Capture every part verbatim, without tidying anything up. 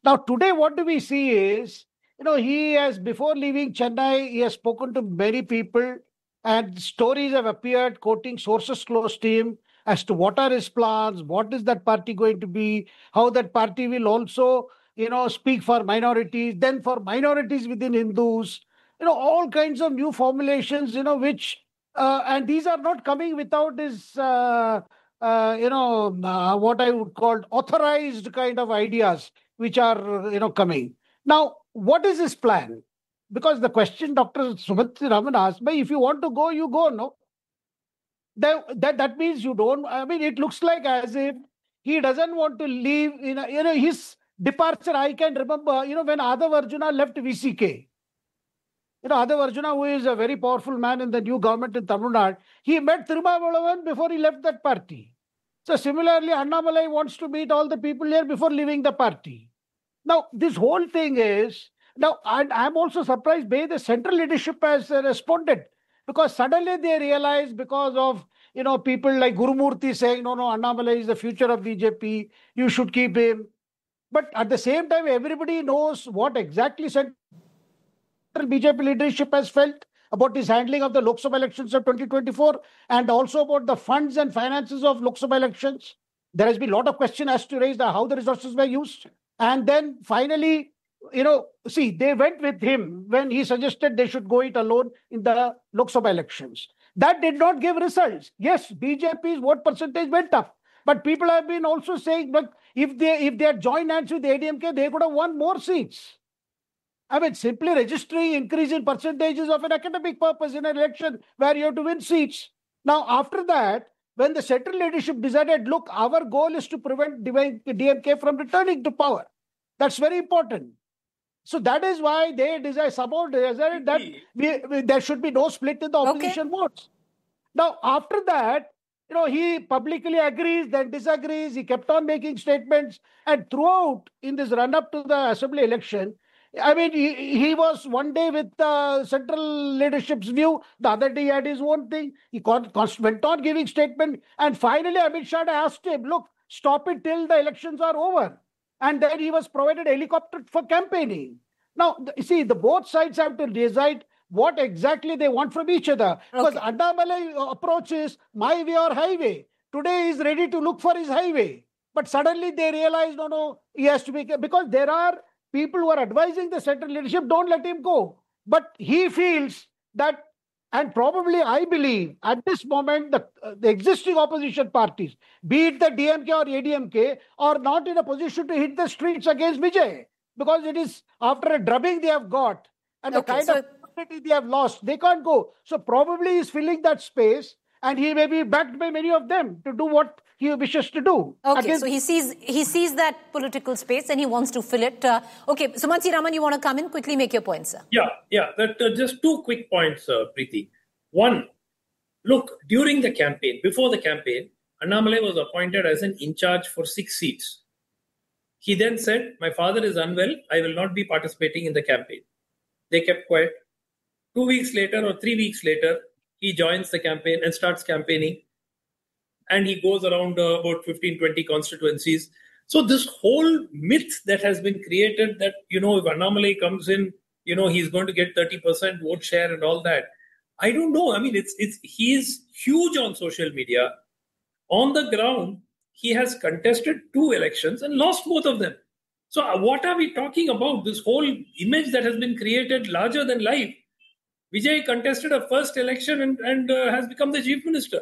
Now, today, what do we see is, you know, he has, before leaving Chennai, he has spoken to many people, and stories have appeared quoting sources close to him as to what are his plans, what is that party going to be, how that party will also, you know, speak for minorities, then for minorities within Hindus, you know, all kinds of new formulations, you know, which, uh, and these are not coming without his, uh, uh, you know, uh, what I would call authorized kind of ideas, which are, you know, coming. Now, what is his plan? Because the question Doctor Sumanti Raman asked me, if you want to go, you go, no? That, that, that means you don't, I mean, it looks like as if he doesn't want to leave, you know, you know his departure, I can remember, you know, when Adav Arjuna left V C K. You know, Adav Arjuna, who is a very powerful man in the new government in Tamil Nadu, he met Thirumavalavan before he left that party. So similarly, Annamalai wants to meet all the people here before leaving the party. Now, this whole thing is, now, and I'm also surprised by the central leadership has uh, responded, because suddenly they realize, because of, you know, people like Gurumurthy saying, no, no, Annamalai is the future of B J P, you should keep him. But at the same time, everybody knows what exactly central B J P leadership has felt about his handling of the Lok Sabha elections of twenty twenty-four, and also about the funds and finances of Lok Sabha elections. There has been a lot of question as to raise the, how the resources were used. And then finally, you know, see, they went with him when he suggested they should go it alone in the Lok Sabha elections. That did not give results. Yes, B J P's vote percentage went up. But people have been also saying, look, if they if they had joined hands with A D M K, they could have won more seats. I mean, simply registering increase in percentages of an academic purpose in an election where you have to win seats. Now, after that, when the central leadership decided, look, our goal is to prevent D M K from returning to power. That's very important. So that is why they decided, somehow decided that we, we, there should be no split in the opposition okay. votes. Now, after that, you know, he publicly agrees, then disagrees. He kept on making statements. And throughout, in this run-up to the assembly election, I mean, he, he was one day with the central leadership's view. The other day he had his own thing. He con- went on giving statement. And finally, Amit Shah asked him, look, stop it till the elections are over. And then he was provided a helicopter for campaigning. Now, you see, the both sides have to decide what exactly they want from each other. Okay. Because Annamalai approach is my way or highway. Today he is ready to look for his highway. But suddenly they realize, no, no, he has to be... Because there are people who are advising the central leadership, don't let him go. But he feels that, and probably I believe, at this moment, the, uh, the existing opposition parties, be it the D M K or A D M K, are not in a position to hit the streets against Vijay. Because it is after a drubbing they have got, and okay, the kind so... of opportunity they have lost, they can't go. So probably he's filling that space, and he may be backed by many of them to do what he wishes to do. Okay, against... so he sees he sees that political space and he wants to fill it. Uh, okay, Sumanti Raman, you want to come in? Quickly make your point, sir. Yeah, yeah. That, uh, just two quick points, uh, Preeti. One, look, during the campaign, before the campaign, Annamalai was appointed as an in-charge for six seats. He then said, my father is unwell, I will not be participating in the campaign. They kept quiet. Two weeks later or three weeks later, he joins the campaign and starts campaigning. And he goes around uh, about fifteen, twenty constituencies. So this whole myth that has been created that, you know, if Annamalai comes in, you know, he's going to get thirty percent vote share and all that. I don't know. I mean, it's it's he's huge on social media. On the ground, he has contested two elections and lost both of them. So uh, what are we talking about? This whole image that has been created larger than life. Vijay contested a first election and, and uh, has become the chief minister.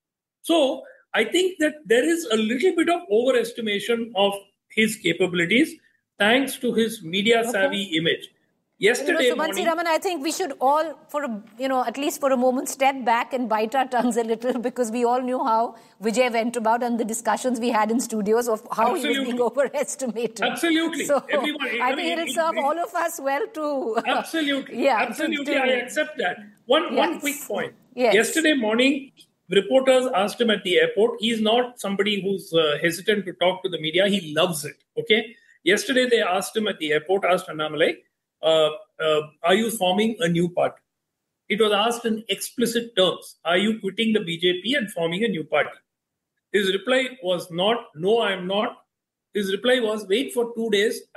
So I think that there is a little bit of overestimation of his capabilities thanks to his media savvy okay. image. Yesterday you know, Sumanti Raman, I think we should all, for a, you know, at least for a moment, step back and bite our tongues a little, because we all knew how Vijay went about and the discussions we had in studios of how Absolutely. he was being overestimated. Absolutely. So Everyone, I think it will serve all of us well to... Absolutely. yeah, Absolutely. To, to, I accept that. One, yes. one quick point. Yes. Yesterday morning, reporters asked him at the airport. He's not somebody who's uh, hesitant to talk to the media. He loves it. Okay. Yesterday, they asked him at the airport, asked Annamalai, Uh, uh, are you forming a new party? It was asked in explicit terms. Are you quitting the B J P and forming a new party? His reply was not, no, I am not. His reply was, wait for two days.